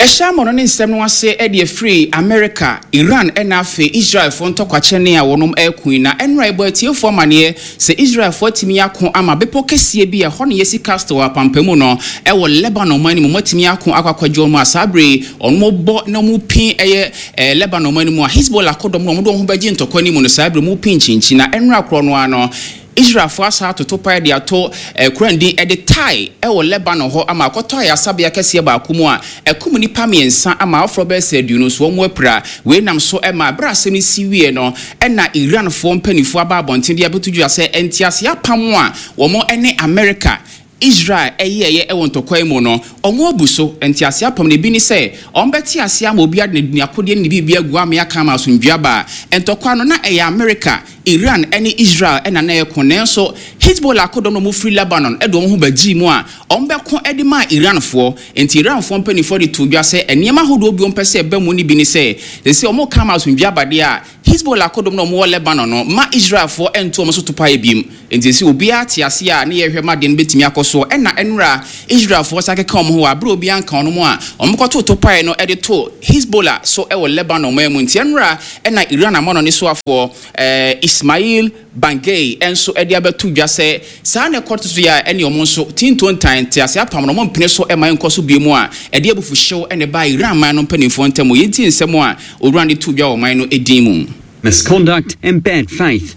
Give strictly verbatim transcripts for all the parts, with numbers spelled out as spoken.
Yashamo no nsem no ase e de free America, Iran and afe Israel for ntokwache ne a wonom ekun na enra ebo atiefo mane se Israel for timi akon ama bepo kese bi e hono yesi castle apampamu no e wo Lebanon mani mo timi akon akwakwadwo mu asabre onmo bo na mu pin eye Lebanon mani mu Hezbollah kodom no mo do ho baji ntokwa ni mu no sabre mu pin chinchi na enra kro no ano Israel for asa to topa de ato kurandi e de tai e wo Lebanon ho ama akoto ya sabia kese ba akumu a ekum nipa miensa ama afro be sedu no so mo apra we nam so e ma bra asem si wie no e na Iran fo mpanifo aba abonten de abetuju ase entiase apam a wo mo ene America Israel eyeye e won tokwa mu no omo abuso entiase apam ne bi ni se ombeti ase ama obi ade ne akode ne bibia gu ama aka ma so ndua ba entokwa no na e America Iran any Israel and an aircon so Hezbollah could no move free Lebanon e do ho baji mu a ombeko e de ma Iran for enti Iran for penny forty-two bia say eniema hodo bi ompese ba mu ni bi ni say they say omo come out ndua ba de a Hezbollah could no mo Lebanon no ma Israel for ento omo so to pa ebim enti say obi ate ase a na ye hwe ma de betimi akoso e na enra Israel for sake come ho abro obi anka no mo a omko to to pa no e de to Hezbollah so e wo Lebanon ma mu enti enra e na Iran amono ni so afo eh Ismail Bangay enso edi abetu dwa se sa na koto so ya ene omo so tinton tan te ase apam no mo mpene so e man nkoso biemu a edi abufu hyew ene ba Iran man no mpanifo ntemo yenti nsemo a owurande tu dwa o man no edimu misconduct and bad faith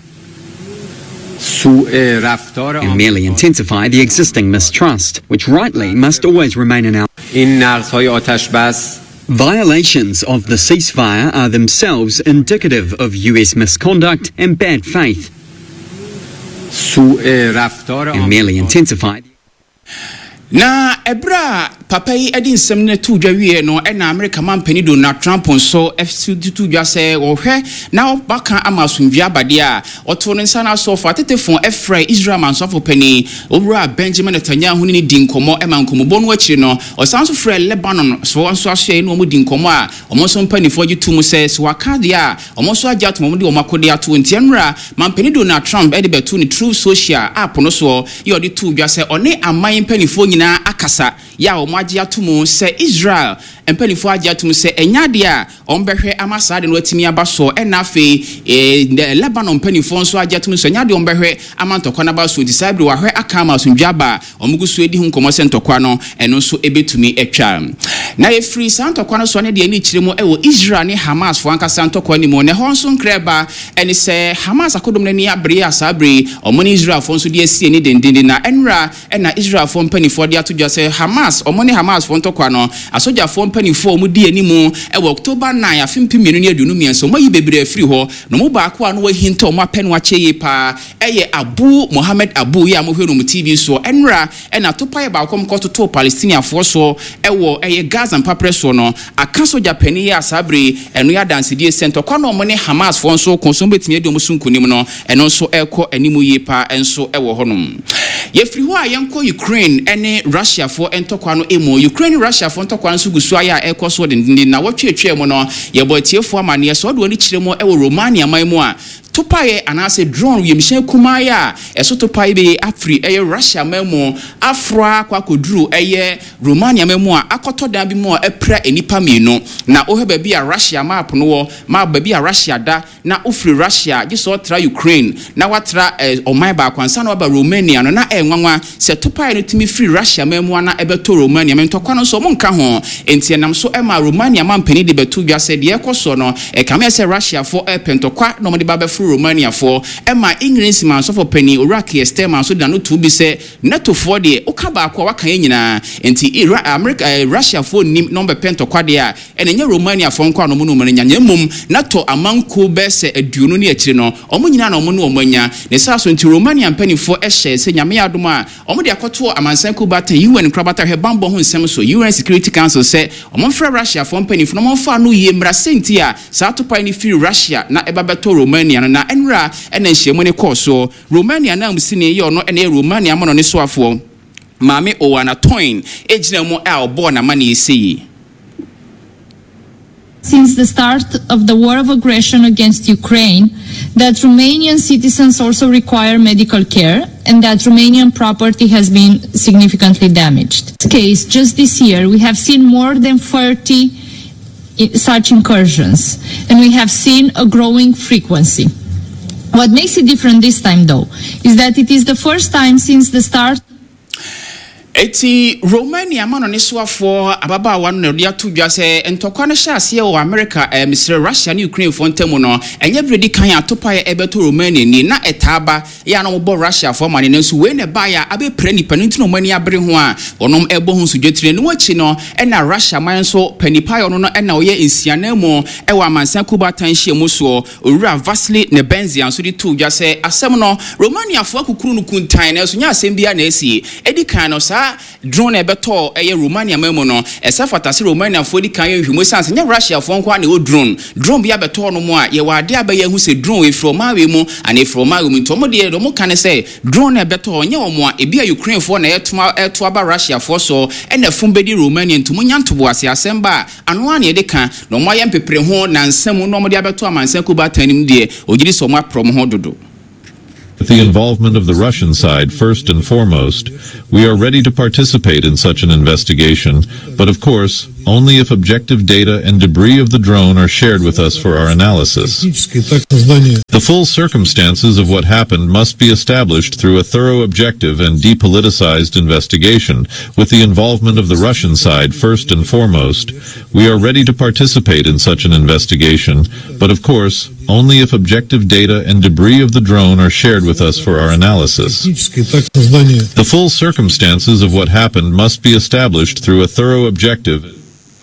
and merely intensify the existing mistrust, which rightly must always remain in our... Violations of the ceasefire are themselves indicative of U S misconduct and bad faith, and merely intensify... Na ebra papa yi edi nsem na tu dwa wie no e na America man pani Donald Trump nso F C tu dwa se wo hwe na baka amasundwa abade a oto no nsa na so fa tetefon efra Israel man so for pani owura Benjamin Netanyahu ni di nkomo e man nkomo bonu akiri no o sanso fra Lebanon so nso ahye no mo di nkomo a omo so pani fo gitu mu se so waka de a omo so agya to mo de omakode ato ntienra man pani Donald Trump e de betu ni True Social app no so ye odi tu dwa se one aman pani fo na akasa ya o magia tumu se Israel empanifo agia tumu se enyade a ombehwe amasade no atimi abaso enafe e Lebanon empanifo nso agia tumu se enyade ombehwe amantokwa na baso disabre wa hwe akama asundwaba omugusu edi hu nkomo se ntokwa no eno nso ebetumi etwa na e free santokwa no so ne de ani kiremu e wo Israel ne Hamas fo ankasa ntokwa ni mu ne ho nso nkreba eni se Hamas akodom na ni abre asabre omoni Israel fo nso de asie ni dendende na enra ena Israel fo empanifo dia to just say Hamas omoni Hamas fo ntokwa no asoja fo mpanifo mu di animu e wo October nine afimpi mienu ne adunu mienso mayi bebre afiri ho no mo ba ko anu wahinta o mapen wa cheye pa eye Abu Mohammed Abu ya mo hwenu mu T V so enra e na topa ye ba ko mko to Palestinian fo so e wo eye Gaza mpapre so no aka soja pani ya sabre enu ya dance die center kwa no omoni Hamas fo so konsom betimi edi omusu nkunim no eno so ekọ animu ye pa enso e wo honum ye free ho a yenko Ukraine ene Russia for entokwa no emo Ukraine Russia for entokwa nso gusu aya ekoso de na wotwetwe mo no ye botiefo amane so do ni kiremo e wo Romania man mu a topaye anase drone yemhye kumaya eso topaye be afri eye Russia memu afra kwa koduru eye Romania memu a akoto dan bi mu a epra enipa mienu na ohebe bi a Russia map no wo ma ba bi a Russia da na ofri Russia giso tra Ukraine na watra oman ba kwansa na ba Romania no na enwanwa se topaye no timi free Russia memu na ebeto Romania mentokwa no so monka ho entie nam so e ma Romania man pani de betu gwa se de ekoso no e kame se Russia for e pentokwa no mo de ba be Romania for Emma English man so for penny Iraqi Estema so da no to be say NATO for de okaba akwa waka nyina enti America Russia for nim number pento kwa de a enye Romania for nkwa no mu no manya nyamum NATO amanko be se aduonu ne akire no omo nyina na omo no omanya ne sa so enti Romania penny for ehye se nyame adom a omo de akoto amansanku bata U N krabata he bambo ho nsem so U N Security Council say omo fra Russia for penny for no mo fa no ye mra senti a sa to pa ni free Russia na eba beto Romania na enra ena nhyiemu ne koso Romania na msini ye ono ena Romania mono ne so afo maame Owana Toin ejina mu a obo na ma na yesi Since the start of the war of aggression against Ukraine, that Romanian citizens also require medical care and that Romanian property has been significantly damaged. In this case, just this year, we have seen more than thirty such incursions, and we have seen a growing frequency. What makes it different this time, though, is that it is the first time since the start. Eti Romania mano ne soafo ababa wan no dia to dwa se entokwa ne hya ase o America eh, Mister Russia ne Ukraine fo ntemu no enye bredi kan atopa ya ebeto Romania ni na etaba ya no bo Russia fo mane nso we ne ba ya abe pre ni pani ntino mani abere ho a onom ebo ho sujetire ne wachi no e na Russia man so panipa yo no no e na oye insiana mu e wa mansan kuba tanhye mu so owura Vasily ne Benzian so di to dwa se asem no Romania fo akukuru no kuntan na so nya asem bia na esi edi kan no sa drone ebeto eye Romania memo no esa fatase Romania fo di kan ye hwemo sanse nya Russia fo nko na o drone drone bia beto no mo a ye wade abaye hu se drone we from mawe mu and from mawe mu ntomo de do mo kan se drone ebeto nya o mo a ebia Ukraine fo na etuma eto aba Russia fo so e na fun bedi Romania ntomo nya ntobo ase asemba ano an ye de kan no mo ye mpepre ho na nsam no mo de abeto amansan ku ba tanim de ogiri so mo aprom ho dodo. With the involvement of the Russian side first and foremost, we are ready to participate in such an investigation, but of course, only if objective data and debris of the drone are shared with us for our analysis. The full circumstances of what happened must be established through a thorough, objective, and depoliticized investigation, with the involvement of the Russian side first and foremost. We are ready to participate in such an investigation, but of course, only if objective data and debris of the drone are shared with us for our analysis. The full circumstances of what happened must be established through a thorough, objective.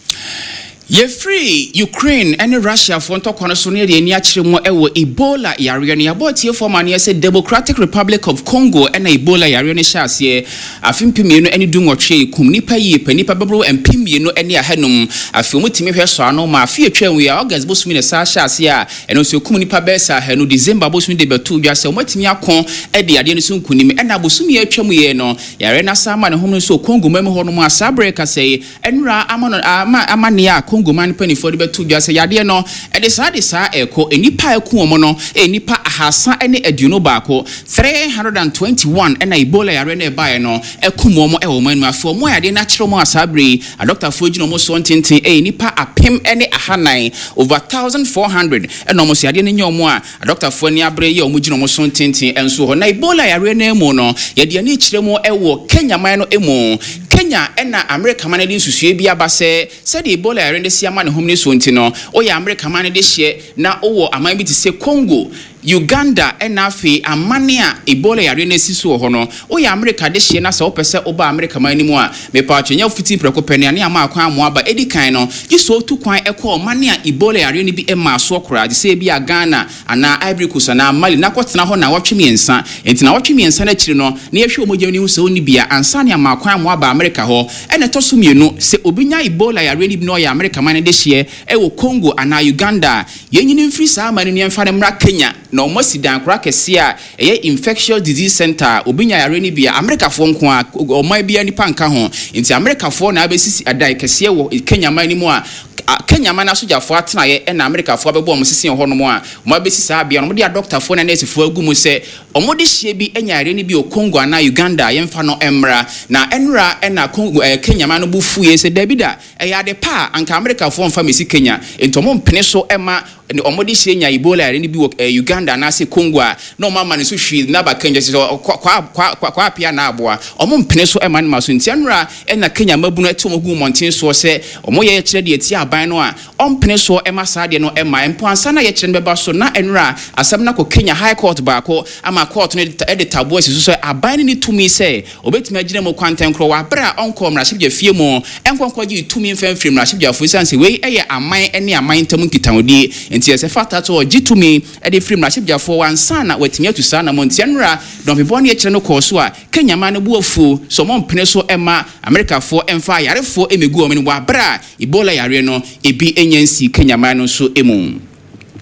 Ye free Ukraine and Russia for ntokwa no so ne de ani akire mo ewo Ebola yare ne abotie for man ye say Democratic Republic of Congo and Ebola yare ne hyase afimpimie no ani dunwotwe kum nipa yi panipa bebro empimie no ani ahanum afimutimi hwe so ano ma afie twan we August bosumi ne sa hyase a eno so kum nipa besa hanu December bosumi de betu dwa se omatimi akon e de ade no so nkunim ena bosumi atwam ye no yare na sama ne hom so Congo mem ho no mu asabre ka say enra amano ama amane a Congo man penny for the betu dwa se yade no e de sa de sa eko enipa eku omo no enipa ahasa ene aduno baako three hundred twenty-one ena Ebola yare na bae no eku omo e wo manu afo mo yade na kire mo asabre a Doctor Fogino mo so ntintin e enipa apem ene ahanan over one thousand four hundred ena mo yade ne nyomo a Doctor Foni abre ye omo gino mo so ntintin enso ho na Ebola yare na emu no yade ani kire mo e wo Kenya man no emu Kenya ena America man de susue bia ba se se de Ebola yare de siama ne homne so ntino o ya America man de hye na owo aman bi ti se Congo Uganda and afi amania Ebola yare na siso ho no o ya America de hye na se opese oba America man ni mu a me pa atwenya fiti preko pene ne ama akwan mo aba edikan no gi so tu kwan ekọ mania Ebola yare ni bi e ma so kora de se bia Ghana ana Ivory Coast na Mali na kwotena ho na watwe miensa enti na watwe miensa na kiri no na yehwe omogye ni hu se oni bia ansa ne ama akwan mo aba America ho ene to so mienu se obinya Ebola yare ni bi no ya America man de hye e wo Congo ana Uganda yenyini mfiri sa amane ne mfa ne mra Kenya na omo sidan kra kese a eye infectious disease center obinya yare ni bia America fo nko a omo bia ni panka ho nti America fo na abesisi adai kese wo Kenya man ni mu a Kenya man asoja fo atena ye na America fo abebo omo sisi ho no mo a omo abesisi abia no mo dia doctor fo na nurse fo agumu se omo de hye bi enya yare ni bi o Congo na Uganda ye mfa no emra na enra na Congo eh, Kenya man no bufu ye se Davida e ya de pa anka America fo mfa mesi Kenya entomo mpene so ema ni omodi hye nya Ebola yare ni bi wo eh, Uganda na se Congo a no mama ne so hwi na ba Kenya so kwa kwa kwa kwa apia na aboa omo mpene so ema ne maso ntianra ena Kenya mabunu eti omo gu monten so se omo ye kire de eti aban no a ompene so ema sa de no ema empo ansa na ye kire beba so na enra asem na ko Kenya High Court ba ko ama court no de tabo esi so aban ni tumi se obetimi agire mo kwanten kro wa bra onko mra shibje fie mo enkonko gi tumi mfamfiri mra shibje afo sanse we eye aman ene aman tam kitanodi enti ese fata to gitumi e de firi mra shibje afo wansa na watimi atusa na montianra don people ne kire no ko so a Kenya man bu afu so mo mpene so ema America fo emfa yarefo emegu omeni wa bra Ebola yare no ebi enyansi Kenya man no so emu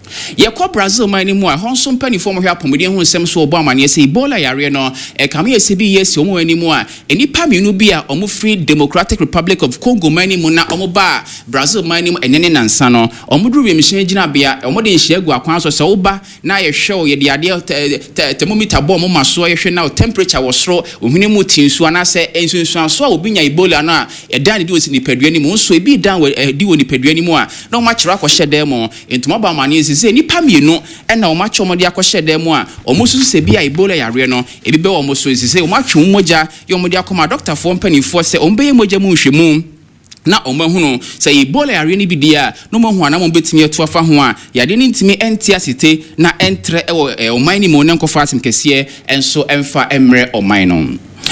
ye ko Brazil man ni mu a honso mpani fo mo hwe apomode hu nsem so obo amane se Ebola yare no e kame ye se bi yes omo ani mu a enipa mienu bi a omo Free Democratic Republic of Congo man ni mu na omo ba Brazil man ni mu enene nansa no omo duru emission gina bia omo de nhia gu akwan so se oba na ye hwe ye de ade thermometer bo omo maso ye hwe na temperature wo soro ohuni mu tinsu ana se ensunsu aso a obi nya Ebola na e dan de osi ni padua ni mu nso e bi dan di woni padua ni mu a na omo akira akɔhye dem entuma ba amane se nipa mienu ena o macho mo de akɔhye dem a o musu se bia Ebola yare no ebi be o musu se o matwe moja yo mo de akoma doctor fo mpanifo se o mbeye moja mu nhwemu na o mahunu se Ebola yare ni bidia no mo hu ana mo betimi eto afa ho a yade ni ntimi enti asite na entre e o man ni mo ne nkofa asim kese enso emfa emre o man no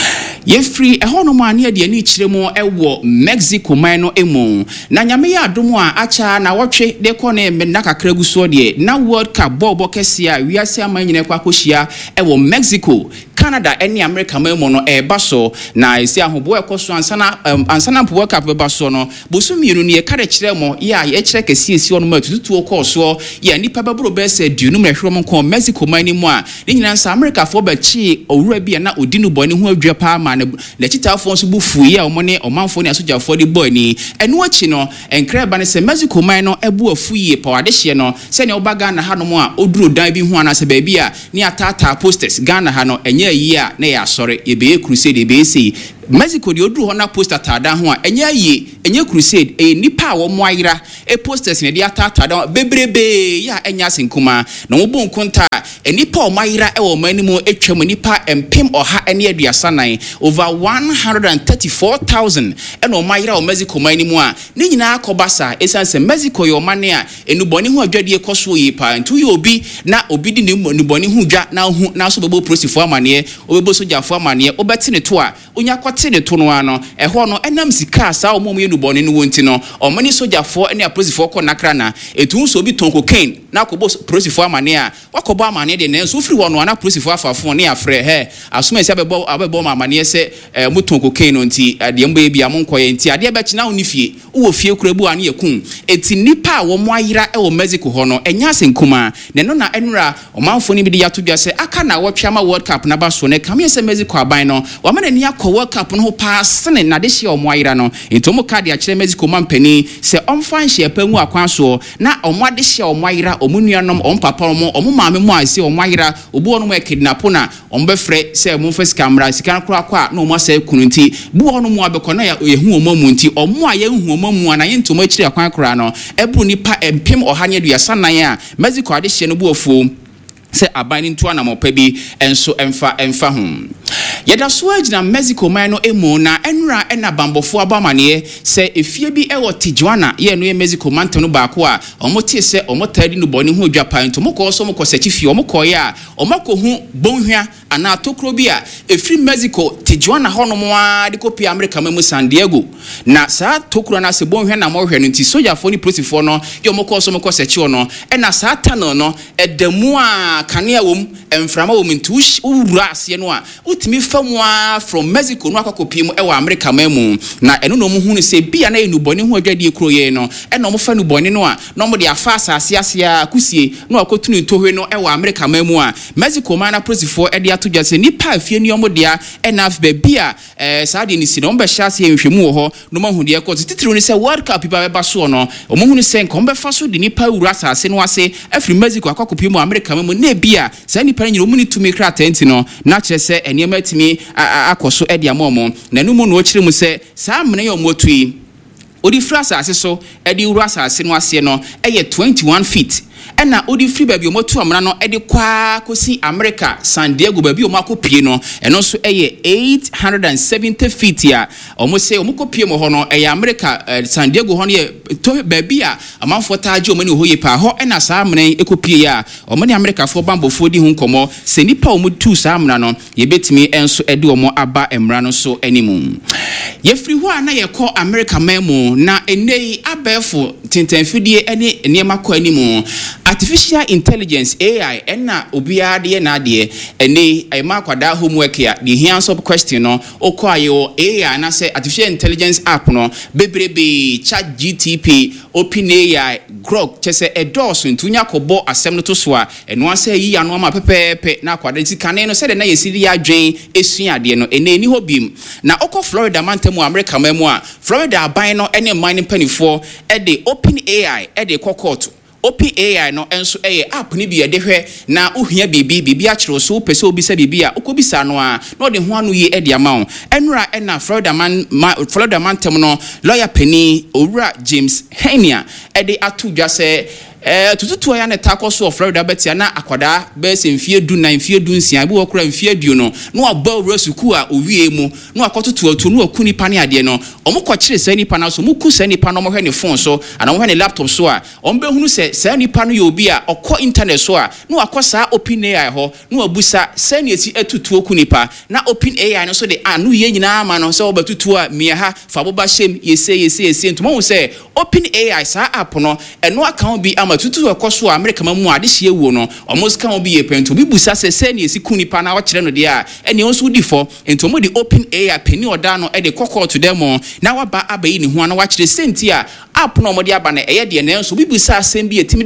Yefri ehono ma ne de ani kiremu ewo Mexico man no emu na nyame ya adomo a acha na wotwe de ko ne me na kakra guso de na World Cup bobo kese a wiase amanyine kwa koshia ewo Mexico Canada eni America memo no e baso na esi ahobo ekoso ansana um, ansana World Cup be baso no bosu mienu ne kare kiremu ya ye kire kese esi ono matutu okoso ya nipa baburo be se duonu mehwero mo ko Mexico man ni mu a ni nyina nsa America fo ba chi owura bia na odinu boni ho adwa pa ma na chitafo nso bufu ye omone omanfo ne asojafo de boy ni eno achi no enkra ba ne se Mexico man no ebu afu ye pa wade hye no se ne obaga na ha no mo a oduro dan bi hu ana se ba bia ni atata posters Ghana ha no enye yi a na ya sore ye be crusade ye be sei Mexico de oduru ho na poster tada ho a enye yi enye crusade e nipa wo moayira e posters ne de atata da bebrebe ya enya senkuma na wo bon konta e nipa o moayira e wo manimu etwam nipa empem oha ene aduasa nan over one hundred thirty-four thousand eno moayira o Mexico manimu a ni nyina akobasa esanse Mexico yo mane a enuboni ho adwade ekoso yi pa ntu ye obi na obi di enuboni ho dwa na hu na so bebo prosifo amane obebo sojafo amane obeti ne to a onya tine tono ano eho no enam sika sa omom ye nubone no wonti no omani sojafo ene aprosifo ko nakra na etu so bi ton cocaine na akobo prosifo amane a wakobo amane de nenso firi wono ana prosifo afafo ne afre he asoma sia bebo abebo amane se muton cocaine no nti ade mbo bia mo nkoye nti ade be kina oni fie wo fie kurabu ane yakun eti nipa wo mo ayira e wo Mexico ho no enya senkuma ne no na enura omanfo ni bi de yato bia se aka na wotwa ma World Cup na ba so ne kam ye se Mexico aban no wa ma ni akọ World Cup no pass ne na de hye o mo ayira no entomo card ya kire Mexico mampani se omfa nhye pangu akwan so na omo ade hye o mo ayira omo nuanom om papa omo omo maame mo ase o mo ayira obu ono mo kidnap na omo be frɛ se mo fa sika mra sika kora kwa na omo ase kunu nti bu ono mo abekɔ na ye hu omo mu nti omo a ye hu omo mu na ye ntomo akire akwan kora no ebru nipa empem ohanye aduasa nan a Mexico ade hye no bu ofu se abani ntu ana mopa bi enso emfa emfa hum yeda so agina Mexico man no emu na enra ena bambofo abamane se efie bi ewo Tijuana ye no ye Mexico man tano baako a omotie se omotadi no boni ho dwapa nto moko so moko se chifie omoko ye a omako hu bonhwa ana tokro bi a efri Mexico Tijuana hono mo a de kopi America mamu San Diego na sa tokro na se bonhwa na mo hwe no nti sojafo ni prosifo no ye omoko so moko se chi no ena sa tano no edamu a kanea wom emframa wom nti wura ase no a utimi famwa from Mexico no akokopie mu e wa America mamu na eno no mu hu ne se bia na enuboni ho adwade ekro ye no e no mo fa nuboni no a no mo de afa asase ase a kusie no akotunu tohwe no e wa America mamu a Mexico man na prosifo e de atodwa se nipa afie ni omo de a enaf be bia eh sa de ni si no mo be hya se enhwemu wo ho no mo hu de ekọ titiri ni se World Cup pipa be ba so no omo hu ne se nko be fa so de nipa wura asase no ase afri Mexico akokopie mu America mamu na bia sa nipa nyiro mu ni tumi kra tenti no na kire se eniema timi akoso e dia momo na numu no kire mu se sa mene yo motui odi frasa ase so e di wura asase no ase no e ye twenty-one feet ena odi free baby omotu amna no e de kwa kosi America San Diego baby omakopie no eno so e ye eight hundred seventy feet ya omo se omokopie mo ho no e ye America uh, San Diego ho no ye to baby a amanfo taaje omani ho ye pa ho ena sa amne ekopie ya omani America fo bambofo di hu nkomo se nipa omotu sa amna no ye betimi enso e de omo aba emra no so animu ye free ho ana ye ko America memu na enei abefo tentenfidie ene niema kwa animu artificial intelligence A I ena obia de na de ene ema kwada homework ya the hands up question no okwayo A I na say artificial intelligence app no bebrebe chat G T P OpenAI Grok chese edos ntunya kobo asem no to so a eno ase yi anu ama pepepe na kwada ti kane no se de na yesiri ya dwen esua de no ene ni hobim na okọ Florida mantemu America mamu a Florida aban no ene mining penifo e de OpenAI e de kokoto OpenAI no enso eye app ni bi ye de hwe na ohia bibi bibi a kire so pese obi se bibi a okobisa no a no de ho anu yi e de ama enura e na Florida man ma, Florida mantem no lawyer penny Owura James Henia e de atu dwa se eh tututu ya na takoso of Florida betia na akwada be se mfie du na mfie du nsia bi wokura mfie du no no aba owura suku a owie mu no akototo atu no akuni pa ne ade no omukọ kire se nipa na so muku se nipa no mo hwe ne phone so ana mo hwe ne laptop so a ombe hunu se se nipa no ye obi a okọ internet so a no akosa OpenAI ho no abusa se ne eti atutu okuni pa na OpenAI no so de anu ye nyina ma no se obatutu a mia ha fa boba shem yese yese yese ntomo se OpenAI sa app no eno account bi ama tutu ekoso America mamu ade hye wo no almost kan obi ye pento bi busa se se ne esi kuni pa na wo kire no de a ene onso di fo ntomo de OpenAI peni oda no e de kokko to dem na waba abayi ni ho na wa kire senti a app no mo de aba na eye de ne nso bi busa asem bi etimi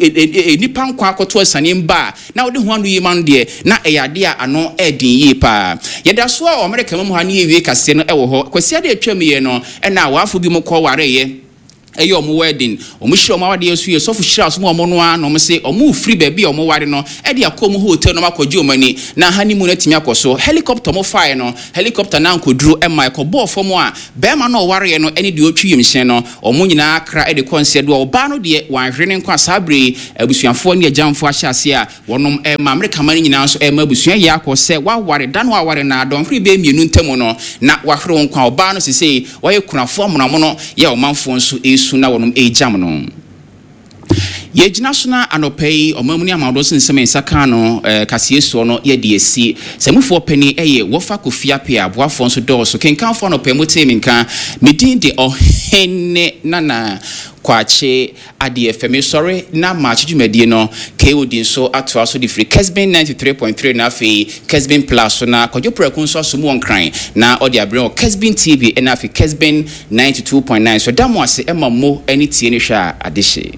de nipa nkwa akoto asane mba na wo de ho anu yi man de na eyade a ano edin yi pa yeda so a America mamu ha ne ewie kase no e wo ho kwasi ade atwam ye no e na wafo bi mo ko ware ye eyo omo wedding omo hire omo wade yesu ye sofu hire aso omo no a no mo se omo free baby omo ware no e de akom hotel no makoji omani na honeymoon atimi akoso helicopter mo fire no helicopter na nkoduru e mai ko bo fo mo a be ma no ware no ene de otwi yemhye no omo nyina akra e de konse do oba no de wan hwene nkwa sabre abusuafo ne agyamfo ahyase a wonom e ma America man nyina so e ma abusua ye akose wa ware da no ware na don hwere be mienu ntemu no na wa hwere nkwa oba no sese wa ye kunafo monamo no ye omanfo nso suna wonum ejam no ye gina suna anopei omamuni amado sensem nsaka no eh, kasieso no ye de esi semufo pani eye wofa kofia pe aboafo nso do so kenkanfo no pe motemi nka medin de ohene nana kwache ade F M sorry na match dwumadie no K O D so ato aso di free Kesbin ninety-three point three na fe Kesbin Plus na kodjo preku so aso mu onkran na odi abre Kesbin T V na fe Kesbin ninety-two point nine so damo ase ema mo ani tie ne hwa adehye.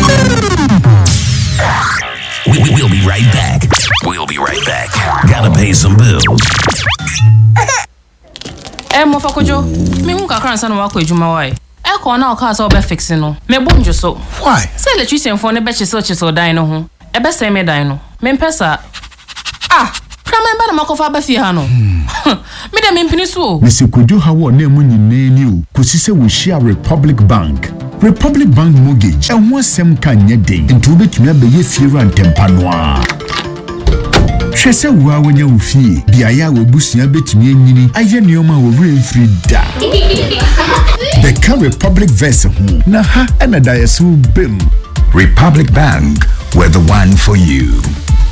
We, we, we'll be right back. We'll be right back. Gotta pay some bills. Eh mo fakojo me hu kakran sa no wakọ ejuma wai e ko na o ka so be fix no me bonjo so why say electrician for ne be chiso chiso dan no ho e be say me dan no me mpesa ah prama mba na makofa ba fie ha no me de me mpini so me sikojo ha wo na mu nyine ni o kosi se wo share Republic Bank Republic Bank mortgage e ho asem kan nye den ntu betumi abeye fie rantempa no a Chese wa wonya ufie biaya webusia betumi anyini aye neoma wo remfri da The Car Republic vessel na ha na dayesu bem Republic Bank, we're the one for you.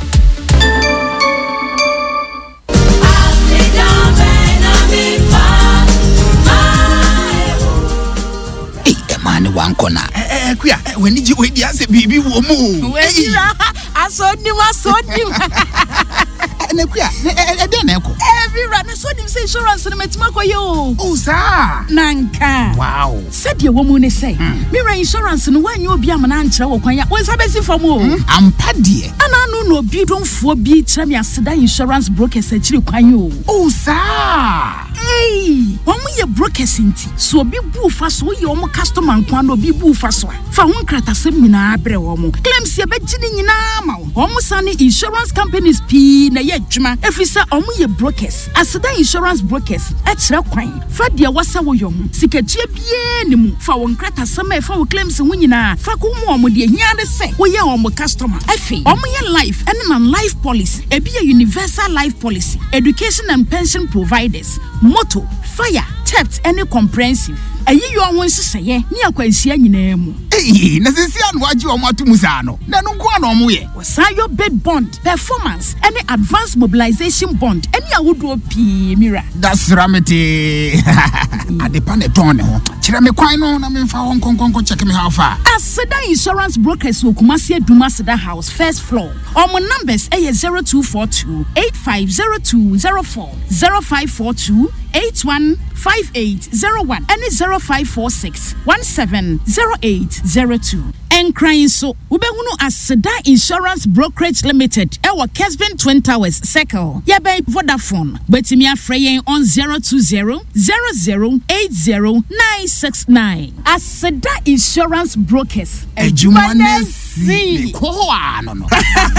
Hey, man, one corner. Eh, kuya, when did you wait? Yes, baby, woman. Hey, I saw you, I saw you. Nekuya, e de neko. Every run so dim say insurance no metima koyo. Oh sir. Nanka. Wow. Said your woman say, me insurance no wan you obi amana nkyere wo kwan ya. Won sabesi fam o. Ampa de. Ana no no obi don fo bi kyere me aseda insurance brokers akiri kwan yo. Oh sir. Hey, omo ye brokers nti. So obi bu fa so ye omo customer nkwan no obi bu fa so. Fa won kratasem nyina abre omo. Claims ye be gini nyina ma wo. Omo sane insurance companies pi na ye adwuma. Efisa omo ye brokers. Aseda insurance brokers e kire kwan. Fa de wasa wo yom. Sikatue bie ne mu. Fa won kratasem e fa wo claims ho nyina. Fa ko mo omo de hia de se. Wo ye omo customer. Efi omo ye life and non life policy. E be a universal life policy. Education and pension providers. Moto, fire, theft, any comprehensive. Ayi yo won seseye ni akwansia nyina mu. Eh, na sisi anu agi o matu musano. Na no kwa no mu ye. Wasayo bid bond, performance, any advanced mobilization bond, any awodo pi mira. That's ramete. Adepa ne ton ho. Chira me kwan no na me fa won konkonko check me how far. Aseda Insurance Brokers wo Kumasi Aduma Aseda House first floor. Omo numbers eh zero two four two eight five zero two zero four zero five four two eight one five eight zero one and zero five four six one seven zero eight zero two. And crying so ubehunu Aseda Insurance Brokerage Limited ewa Kesvin Twin Towers Circle yabe Vodafone betimi afrey on zero two zero zero zero eight zero nine six nine. Aseda Insurance Brokers Ejumanesi ko ano no.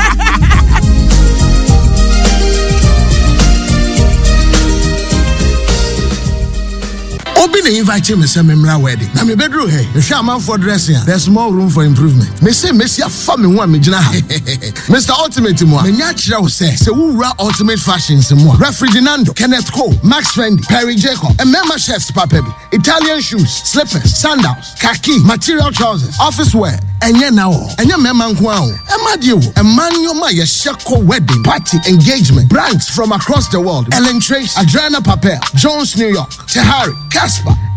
Obi na invite me say memra wedding. Na me bedroom here. Me share man for dressing. There's more room for improvement. Me say me see fa me ho me gina ha. Mister Ultimate mo. Me nya kire wo say say wo wura Ultimate Fashions mo. Refriginando, Kenneth Cole, Max Fendi, Perry Jacob, and member chefs papa bi. Italian shoes, slippers, sandals, khaki, material trousers, office wear. Enye na wo. Enye member nko a wo. Ema die wo. Ema nyoma ye shako wedding, party, engagement. Brands from across the world. Ellen Trace, Adriana Papel, Jones New York, Tehari, Casper,